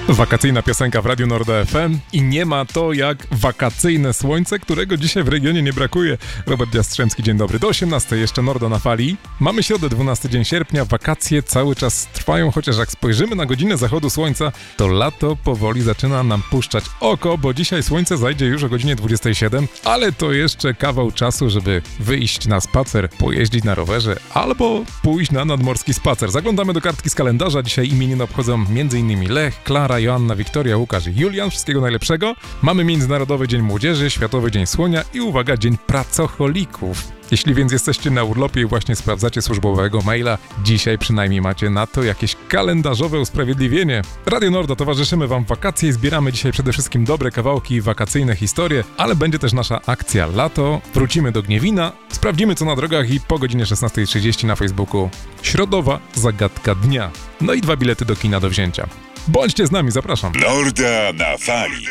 Wakacyjna piosenka w Radiu Nord FM i nie ma to jak wakacyjne słońce, którego dzisiaj w regionie nie brakuje. Robert Jastrzębski, dzień dobry. Do 18 jeszcze Norda na fali. Mamy środę, 12 dzień sierpnia, wakacje cały czas trwają, chociaż jak spojrzymy na godzinę zachodu słońca, to lato powoli zaczyna nam puszczać oko, bo dzisiaj słońce zajdzie już o godzinie 27, ale to jeszcze kawał czasu, żeby wyjść na spacer, pojeździć na rowerze albo pójść na nadmorski spacer. Zaglądamy do kartki z kalendarza. Dzisiaj imieniny obchodzą m.in. Lech, Klara, Joanna, Wiktoria, Łukasz i Julian. Wszystkiego najlepszego. Mamy Międzynarodowy Dzień Młodzieży, Światowy Dzień Słonia i uwaga, Dzień Pracocholików. Jeśli więc jesteście na urlopie i właśnie sprawdzacie służbowego maila, dzisiaj przynajmniej macie na to jakieś kalendarzowe usprawiedliwienie. Radio Norda, towarzyszymy wam w wakacje i zbieramy dzisiaj przede wszystkim dobre kawałki i wakacyjne historie, ale będzie też nasza akcja Lato. Wrócimy do Gniewina, sprawdzimy co na drogach i po godzinie 16:30 na Facebooku środowa zagadka dnia. No i 2 bilety do kina do wzięcia. Bądźcie z nami, zapraszam. Norda na fali.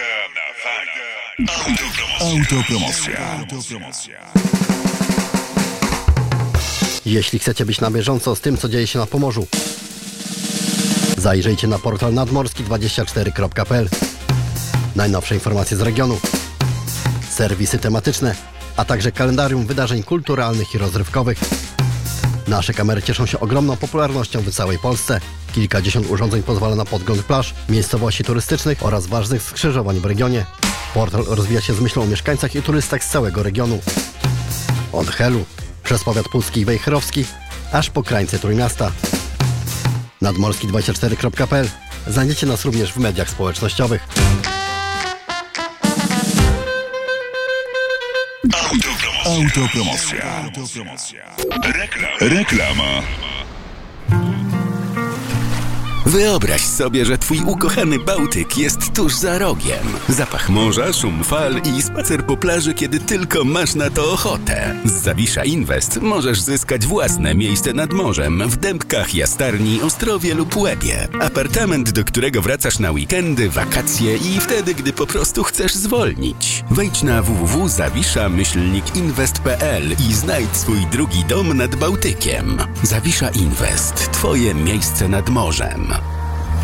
Autopromocja. Jeśli chcecie być na bieżąco z tym, co dzieje się na Pomorzu, zajrzyjcie na portal nadmorski24.pl. Najnowsze informacje z regionu, serwisy tematyczne, a także kalendarium wydarzeń kulturalnych i rozrywkowych. Nasze kamery cieszą się ogromną popularnością w całej Polsce. Kilkadziesiąt urządzeń pozwala na podgląd plaż, miejscowości turystycznych oraz ważnych skrzyżowań w regionie. Portal rozwija się z myślą o mieszkańcach i turystach z całego regionu. Od Helu, przez powiat pucki i wejherowski, aż po krańce Trójmiasta. Nadmorski24.pl. Znajdziecie nas również w mediach społecznościowych. Autopromocja. Reklama. Wyobraź sobie, że twój ukochany Bałtyk jest tuż za rogiem. Zapach morza, szum fal i spacer po plaży, kiedy tylko masz na to ochotę. Z Zawisza Invest możesz zyskać własne miejsce nad morzem w Dębkach, Jastarni, Ostrowie lub Łebie. Apartament, do którego wracasz na weekendy, wakacje i wtedy, gdy po prostu chcesz zwolnić. Wejdź na www.zawisza-invest.pl i znajdź swój drugi dom nad Bałtykiem. Zawisza Invest. Twoje miejsce nad morzem.